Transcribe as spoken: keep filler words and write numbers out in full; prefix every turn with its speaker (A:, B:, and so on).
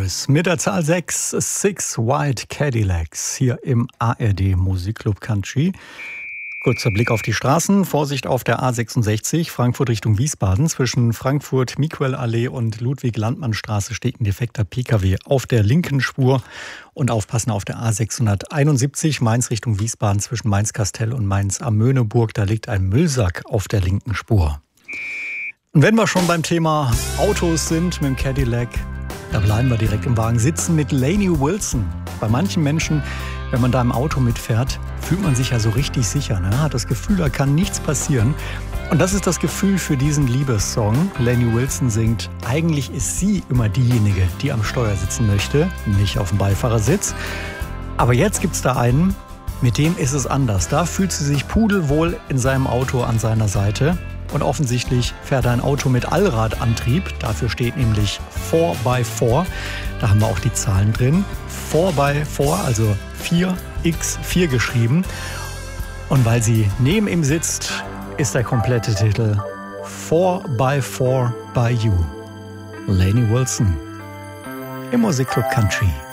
A: Paris mit der Zahl sechs, Six White Cadillacs hier im A R D Musikclub Country. Kurzer Blick auf die Straßen. Vorsicht auf der A sechsundsechzig, Frankfurt Richtung Wiesbaden. Zwischen Frankfurt-Miquel-Allee und Ludwig-Landmann-Straße steht ein defekter Pkw auf der linken Spur. Und aufpassen auf der A sechshunderteinundsiebzig, Mainz Richtung Wiesbaden. Zwischen Mainz-Kastell und Mainz-am-Möhneburg. Da liegt ein Müllsack auf der linken Spur. Und wenn wir schon beim Thema Autos sind mit dem Cadillac, da bleiben wir direkt im Wagen sitzen mit Lainey Wilson. Bei manchen Menschen, wenn man da im Auto mitfährt, fühlt man sich ja so richtig sicher, ne? Hat das Gefühl, da kann nichts passieren. Und das ist das Gefühl für diesen Liebessong. Lainey Wilson singt, eigentlich ist sie immer diejenige, die am Steuer sitzen möchte, nicht auf dem Beifahrersitz. Aber jetzt gibt's da einen, mit dem ist es anders. Da fühlt sie sich pudelwohl in seinem Auto an seiner Seite. Und offensichtlich fährt er ein Auto mit Allradantrieb. Dafür steht nämlich four by four. Da haben wir auch die Zahlen drin. four by four, also vier mal vier geschrieben. Und weil sie neben ihm sitzt, ist der komplette Titel four by four by You. Lainey Wilson im Musikclub Country.